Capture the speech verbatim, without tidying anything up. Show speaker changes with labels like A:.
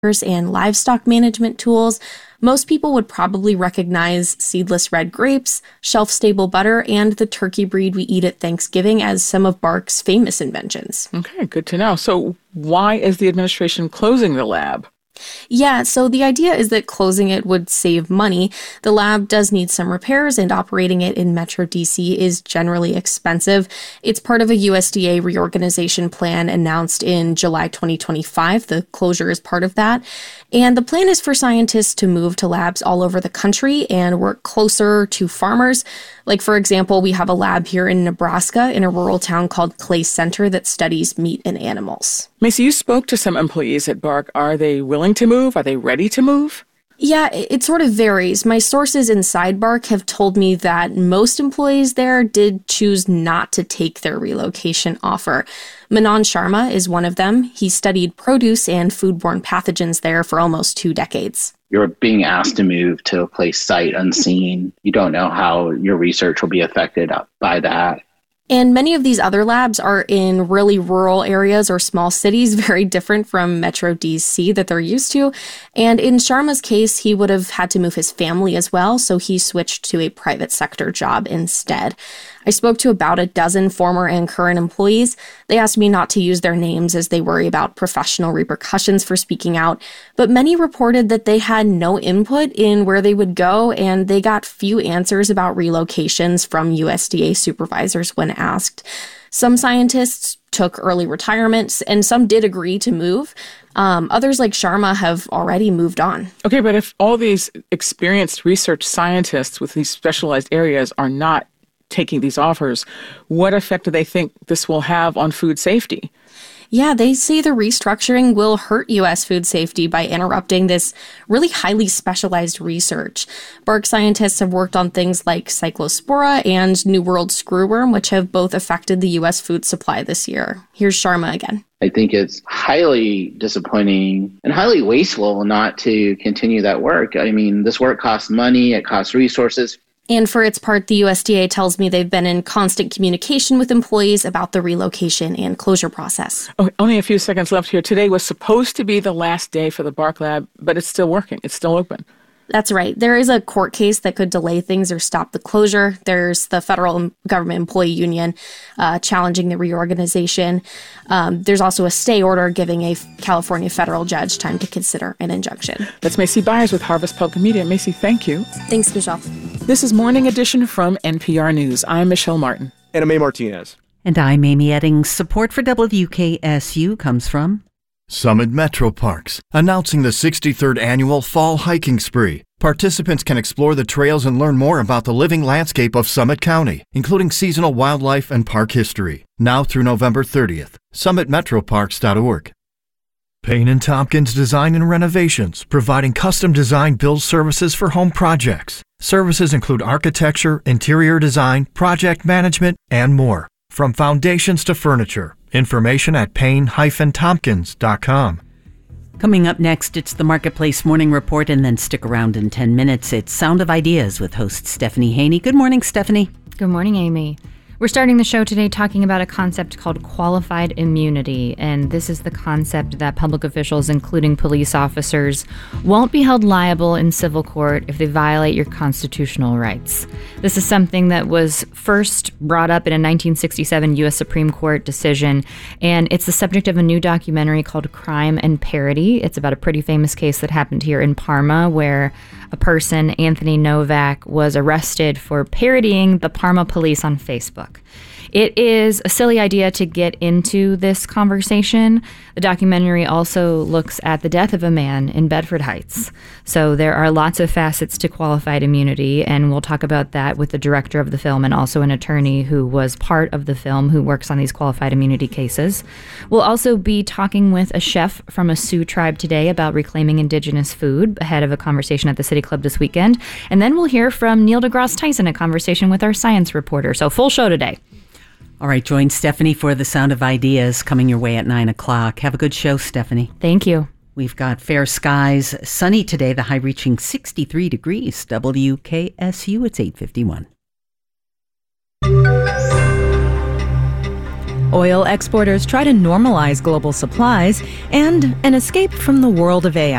A: and livestock management tools, most people would probably recognize seedless red grapes, shelf-stable butter, and the turkey breed we eat at Thanksgiving as some of Bark's famous inventions.
B: Okay, good to know. So why is the administration closing the lab?
A: Yeah, so the idea is that closing it would save money. The lab does need some repairs, and operating it in Metro D C is generally expensive. It's part of a U S D A reorganization plan announced in July twenty twenty-five. The closure is part of that. And the plan is for scientists to move to labs all over the country and work closer to farmers. Like, for example, we have a lab here in Nebraska in a rural town called Clay Center that studies meat and animals.
B: Macy, you spoke to some employees at Bark. Are they willing to move? Are they ready to move?
A: Yeah, it sort of varies. My sources inside Bark have told me that most employees there did choose not to take their relocation offer. Manan Sharma is one of them. He studied produce and foodborne pathogens there for almost two decades.
C: You're being asked to move to a place sight unseen. You don't know how your research will be affected by that.
A: And many of these other labs are in really rural areas or small cities, very different from Metro D C that they're used to. And in Sharma's case, he would have had to move his family as well, so he switched to a private sector job instead. I spoke to about a dozen former and current employees. They asked me not to use their names as they worry about professional repercussions for speaking out, but many reported that they had no input in where they would go, and they got few answers about relocations from U S D A supervisors when asked. Some scientists took early retirements, and some did agree to move. Um, others, like Sharma, have already moved on.
B: Okay, but if all these experienced research scientists with these specialized areas are not taking these offers, what effect do they think this will have on food safety?
A: Yeah, they say the restructuring will hurt U S food safety by interrupting this really highly specialized research. Bark scientists have worked on things like Cyclospora and New World screwworm, which have both affected the U S food supply this year. Here's Sharma again.
C: I think it's highly disappointing and highly wasteful not to continue that work. I mean, this work costs money, it costs resources.
A: And for its part, the U S D A tells me they've been in constant communication with employees about the relocation and closure process.
B: Oh, only a few seconds left here. Today was supposed to be the last day for the Bark Lab, but it's still working. It's still open.
A: That's right. There is a court case that could delay things or stop the closure. There's the federal government employee union uh, challenging the reorganization. Um, there's also a stay order giving a California federal judge time to consider an injunction.
B: That's Macy Byers with Harvest Public Media. Macy, thank you.
A: Thanks, Michelle.
B: This is Morning Edition from N P R News. I'm Michelle Martin.
D: And I'm May Martinez.
E: And I'm Amy Eddings. Support for W K S U comes from
F: Summit Metro Parks, announcing the sixty-third annual Fall Hiking Spree. Participants can explore the trails and learn more about the living landscape of Summit County, including seasonal wildlife and park history. Now through November thirtieth. summit metro parks dot org. Payne and Tompkins Design and Renovations, providing custom design build services for home projects. Services include architecture, interior design, project management, and more. From foundations to furniture. Information at payne dash tompkins dot com.
E: Coming up next, it's the Marketplace Morning Report, and then stick around in ten minutes. It's Sound of Ideas with host Stephanie Haney. Good morning, Stephanie.
G: Good morning, Amy. We're starting the show today talking about a concept called qualified immunity, and this is the concept that public officials, including police officers, won't be held liable in civil court if they violate your constitutional rights. This is something that was first brought up in a nineteen sixty-seven U S Supreme Court decision, and it's the subject of a new documentary called Crime and Parody. It's about a pretty famous case that happened here in Parma, where a person, Anthony Novak, was arrested for parodying the Parma police on Facebook. It is a silly idea to get into this conversation. The documentary also looks at the death of a man in Bedford Heights. So there are lots of facets to qualified immunity, and we'll talk about that with the director of the film and also an attorney who was part of the film who works on these qualified immunity cases. We'll also be talking with a chef from a Sioux tribe today about reclaiming indigenous food ahead of a conversation at the City Club this weekend. And then we'll hear from Neil deGrasse Tyson, a conversation with our science reporter. So full show today.
E: All right, join Stephanie for the Sound of Ideas coming your way at nine o'clock. Have a good show, Stephanie.
G: Thank you.
E: We've got fair skies, sunny today, the high reaching sixty-three degrees. W K S U, it's eight fifty-one.
D: oil exporters try to normalize global supplies, and an escape from the world of A I.